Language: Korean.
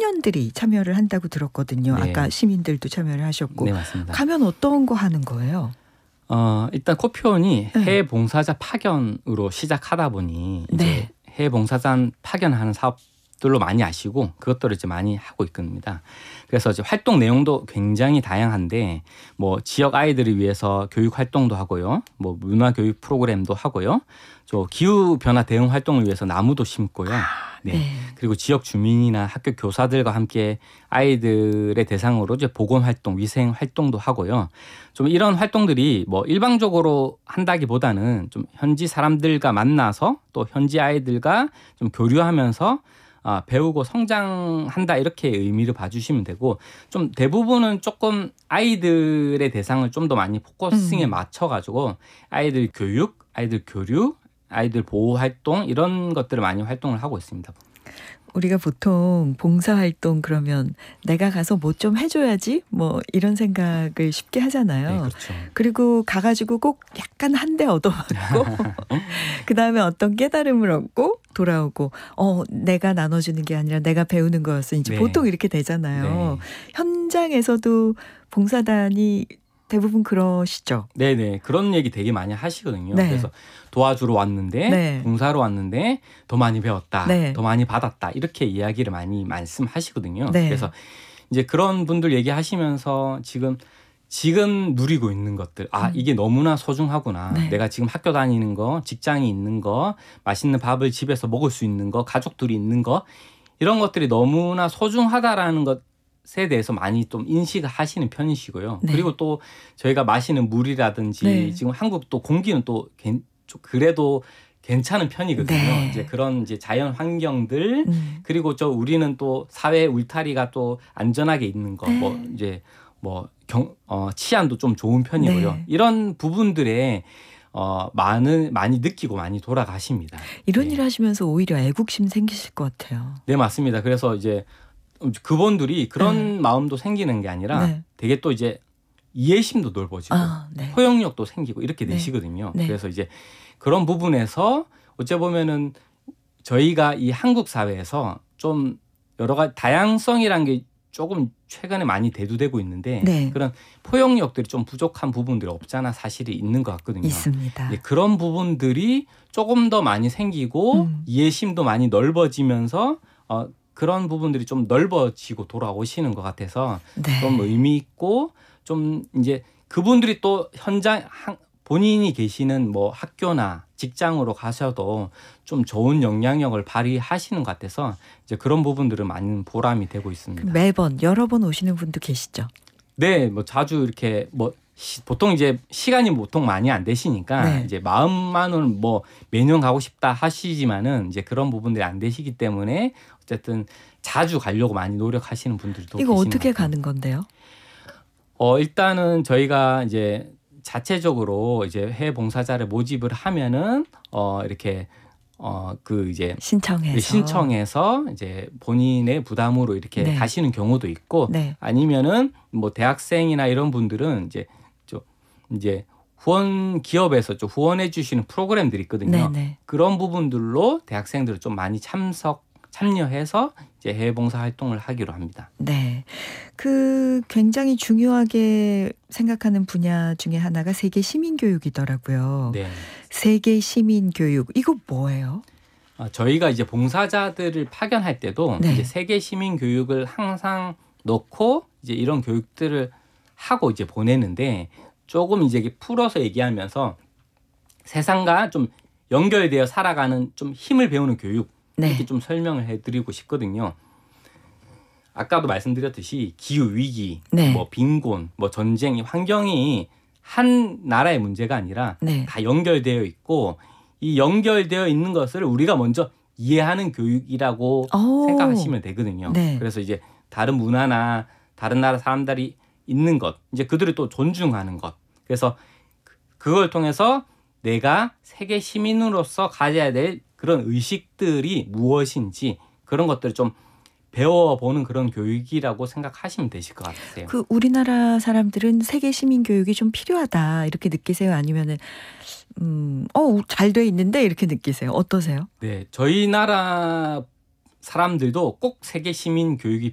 청년들이 참여를 한다고 들었거든요. 네. 아까 시민들도 참여를 하셨고. 네, 맞습니다. 가면 어떤 거 하는 거예요? 일단 코피온이 네. 해외 봉사자 파견으로 시작하다 보니 이제 네. 해외 봉사자 파견하는 사업들로 많이 아시고 그것들을 이제 많이 하고 있습니다. 그래서 이제 활동 내용도 굉장히 다양한데 뭐 지역 아이들을 위해서 교육 활동도 하고요, 뭐 문화 교육 프로그램도 하고요, 저 기후 변화 대응 활동을 위해서 나무도 심고요. 네. 그리고 지역 주민이나 학교 교사들과 함께 아이들의 대상으로 이제 보건 활동, 위생 활동도 하고요. 좀 이런 활동들이 뭐 일방적으로 한다기보다는 좀 현지 사람들과 만나서 또 현지 아이들과 좀 교류하면서 배우고 성장한다 이렇게 의미를 봐주시면 되고, 좀 대부분은 조금 아이들의 대상을 좀 더 많이 포커싱에 맞춰가지고 아이들 교육, 아이들 교류, 아이들 보호 활동 이런 것들을 많이 활동을 하고 있습니다. 우리가 보통 봉사활동 그러면 내가 가서 뭐 좀 해줘야지 뭐 이런 생각을 쉽게 하잖아요. 네, 그렇죠. 그리고 가가지고 꼭 약간 한 대 얻어맞고 그다음에 어떤 깨달음을 얻고 돌아오고 내가 나눠주는 게 아니라 내가 배우는 거였어. 이제 네. 보통 이렇게 되잖아요. 네. 현장에서도 봉사단이 대부분 그러시죠. 네네, 그런 얘기 되게 많이 하시거든요. 네. 그래서 도와주러 왔는데, 네. 봉사로 왔는데 더 많이 배웠다, 네. 더 많이 받았다 이렇게 이야기를 많이 말씀하시거든요. 네. 그래서 이제 그런 분들 얘기하시면서 지금 누리고 있는 것들, 이게 너무나 소중하구나. 네. 내가 지금 학교 다니는 거, 직장이 있는 거, 맛있는 밥을 집에서 먹을 수 있는 거, 가족들이 있는 거, 이런 것들이 너무나 소중하다라는 것에 대해서 많이 좀 인식하시는 편이시고요. 네. 그리고 또 저희가 마시는 물이라든지 네. 지금 한국 또 공기는 또 그래도 괜찮은 편이거든요. 네. 이제 그런 이제 자연 환경들, 그리고 우리는 또 사회 울타리가 또 안전하게 있는 거, 뭐 이제 치안도 좀 좋은 편이고요. 네. 이런 부분들에 많이 느끼고 많이 돌아가십니다. 이런 네. 일 하시면서 오히려 애국심 생기실 것 같아요. 네, 맞습니다. 그래서 이제 그분들이 그런 마음도 생기는 게 아니라 되게 또 이제 이해심도 넓어지고 네. 포용력도 생기고 이렇게 네. 되시거든요. 네. 그래서 이제 그런 부분에서 어찌 보면은 저희가 이 한국 사회에서 좀 여러 가지 다양성이라는 게 조금 최근에 많이 대두되고 있는데 네. 그런 포용력들이 좀 부족한 부분들이 없잖아 사실이 있는 것 같거든요. 있습니다. 네, 그런 부분들이 조금 더 많이 생기고 이해심도 많이 넓어지면서 그런 부분들이 좀 넓어지고 돌아오시는 것 같아서 네. 좀 의미 있고, 좀 이제 그분들이 또 본인이 계시는 뭐 학교나 직장으로 가셔도 좀 좋은 영향력을 발휘하시는 것 같아서 이제 그런 부분들은 많은 보람이 되고 있습니다. 매번 여러 번 오시는 분도 계시죠? 네, 뭐 자주 이렇게 보통 이제 시간이 보통 많이 안 되시니까 이제 마음만은 뭐 매년 가고 싶다 하시지만은 이제 그런 부분들이 안 되시기 때문에 어쨌든 자주 가려고 많이 노력하시는 분들도 이거 계시는 어떻게 것 같아요. 가는 건데요? 일단은 저희가 이제 자체적으로 이제 해외 봉사자를 모집을 하면은 이렇게 이제 신청해서 이제 본인의 부담으로 이렇게 가시는 경우도 있고, 아니면은 뭐 대학생이나 이런 분들은 이제 후원 기업에서 좀 후원해 주시는 프로그램들이 있거든요. 그런 부분들로 대학생들을 좀 많이 참여해서 이제 해외 봉사 활동을 하기로 합니다. 네. 굉장히 중요하게 생각하는 분야 중에 하나가 세계 시민 교육이더라고요. 네. 세계 시민 교육. 이거 뭐예요? 저희가 이제 봉사자들을 파견할 때도 이제 세계 시민 교육을 항상 넣고 이제 이런 교육들을 하고 이제 보내는데, 조금 이제 풀어서 얘기하면서 세상과 좀 연결되어 살아가는 좀 힘을 배우는 교육, 이렇게 좀 설명을 해드리고 싶거든요. 아까도 말씀드렸듯이 기후 위기, 뭐 빈곤, 뭐 전쟁, 환경이 한 나라의 문제가 아니라 다 연결되어 있고, 이 연결되어 있는 것을 우리가 먼저 이해하는 교육이라고 생각하시면 되거든요. 그래서 이제 다른 문화나 다른 나라 사람들이 있는 것, 이제 그들을 또 존중하는 것. 그래서 그걸 통해서 내가 세계 시민으로서 가져야 될 그런 의식들이 무엇인지 그런 것들을 좀 배워보는 그런 교육이라고 생각하시면 되실 것 같아요. 우리나라 사람들은 세계 시민 교육이 좀 필요하다 이렇게 느끼세요? 아니면은 잘 돼 있는데 이렇게 느끼세요? 어떠세요? 네, 저희 나라 사람들도 꼭 세계 시민 교육이